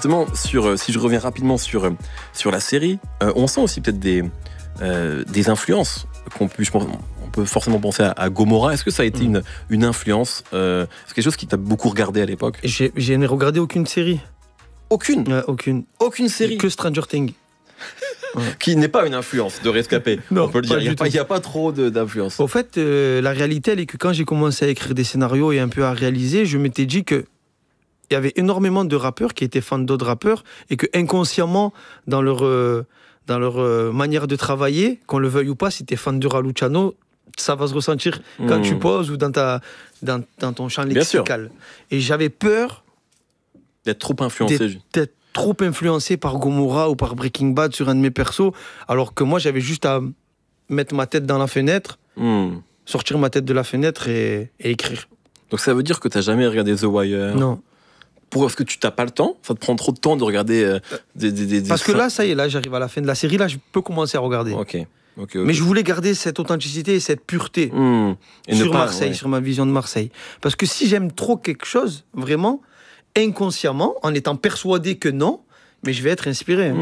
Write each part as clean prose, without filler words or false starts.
justement, si je reviens rapidement sur la série, on sent aussi peut-être des influences je pense, on peut forcément penser à Gomorrah. Est-ce que ça a été une influence c'est quelque chose qui t'a beaucoup regardé à l'époque? J'ai regardé aucune série. Aucune? Aucune série? Que Stranger Things. Qui n'est pas une influence de Rescapé. Non, on peut le dire. Il n'y a pas trop d'influence. En fait, la réalité, elle est que quand j'ai commencé à écrire des scénarios et un peu à réaliser, je m'étais dit que il y avait énormément de rappeurs qui étaient fans d'autres rappeurs et que inconsciemment, dans leur manière de travailler, qu'on le veuille ou pas, si tu es fan de Raluciano, ça va se ressentir quand tu poses ou dans ton champ lexical. Et j'avais peur d'être trop influencé. D'être trop influencé par Gomorrah ou par Breaking Bad sur un de mes persos, alors que moi j'avais juste à mettre ma tête dans la fenêtre, sortir ma tête de la fenêtre et écrire. Donc ça veut dire que tu n'as jamais regardé The Wire? Non. Est-ce que tu n'as pas le temps? Ça te prend trop de temps de regarder des Parce que là, ça y est, là j'arrive à la fin de la série, là je peux commencer à regarder. Ok. Mais je voulais garder cette authenticité et cette pureté sur Marseille, sur ma vision de Marseille. Parce que si j'aime trop quelque chose, vraiment, inconsciemment, en étant persuadé que non, mais je vais être inspiré.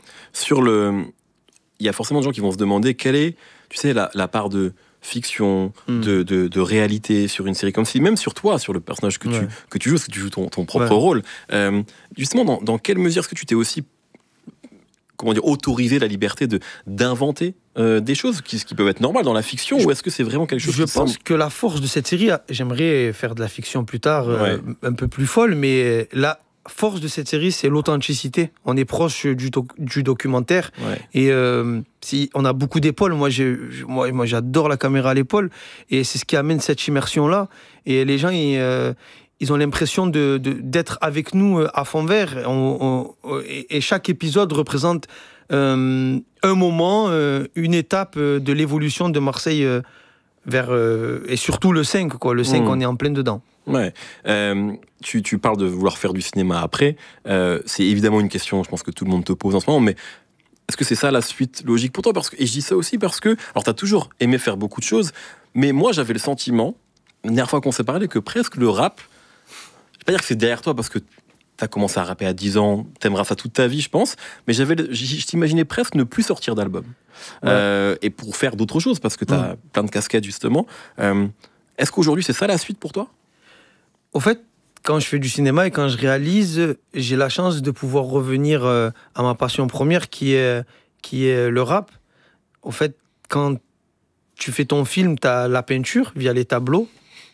Il y a forcément des gens qui vont se demander quelle est, tu sais, la part de fiction, de réalité sur une série comme si, même sur toi, sur le personnage que tu joues, parce que tu joues ton propre rôle. Justement, dans quelle mesure est-ce que tu t'es aussi autorisé la liberté d'inventer des choses qui peuvent être normales dans la fiction, ou est-ce que c'est vraiment quelque chose Je pense que la force de cette série, j'aimerais faire de la fiction plus tard, un peu plus folle, mais la force de cette série, c'est l'authenticité. On est proche du documentaire, et si on a beaucoup d'épaules, moi j'adore la caméra à l'épaule, et c'est ce qui amène cette immersion-là, et les gens, ils ont l'impression d'être avec nous à fond vert. Et chaque épisode représente un moment, une étape de l'évolution de Marseille vers... et surtout le 5, quoi. Le 5, on est en plein dedans. Ouais. Tu parles de vouloir faire du cinéma après. C'est évidemment une question, je pense, que tout le monde te pose en ce moment, mais est-ce que c'est ça la suite logique pour toi? Et je dis ça aussi parce que... Alors, tu as toujours aimé faire beaucoup de choses, mais moi, j'avais le sentiment, la dernière fois qu'on s'est parlé, que presque le rap... Je ne vais pas dire que c'est derrière toi parce que tu as commencé à rapper à 10 ans, tu aimeras ça toute ta vie, je pense, mais je t'imaginais presque ne plus sortir d'album. Et pour faire d'autres choses, parce que tu as plein de casquettes, justement. Est-ce qu'aujourd'hui, c'est ça la suite pour toi? Au fait, quand je fais du cinéma et quand je réalise, j'ai la chance de pouvoir revenir à ma passion première qui est le rap. Au fait, quand tu fais ton film, tu as la peinture via les tableaux,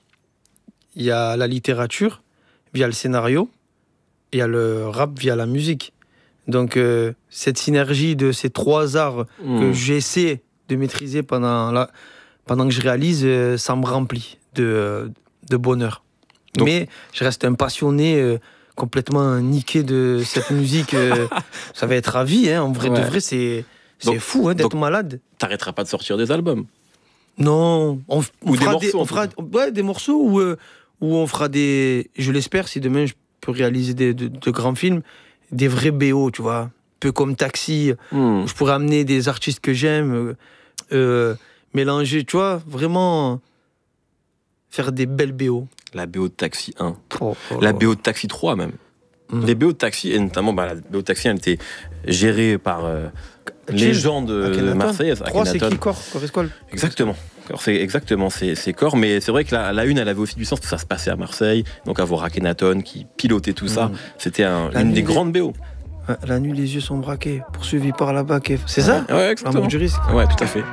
il y a la littérature via le scénario, et il y a le rap via la musique. Donc cette synergie de ces trois arts que j'essaie de maîtriser pendant que je réalise, ça me remplit de bonheur. Donc, mais je reste un passionné complètement niqué de cette musique. Ça va être à vie, hein. En vrai de vrai, c'est fou d'être malade. T'arrêteras pas de sortir des albums? Non, on fera des morceaux où on fera je l'espère, si demain je peux réaliser de grands films, des vrais BO, tu vois, un peu comme Taxi, où je pourrais amener des artistes que j'aime, mélanger, tu vois, vraiment faire des belles BO. La BO de Taxi 1, la BO de Taxi 3 même. Les BO de Taxi, et notamment la BO de Taxi, elle était gérée par les gens de Marseille. 3, c'est qui, Corps Escole. Exactement. C'est Corps, mais c'est vrai que la une, elle avait aussi du sens, parce que ça se passait à Marseille, donc avoir Akhenaton qui pilotait tout ça, c'était une des grandes BO. La nuit, les yeux sont braqués, poursuivis par la baquette. C'est ça? Ouais, exactement. L'amour du risque. Ouais, tout à fait.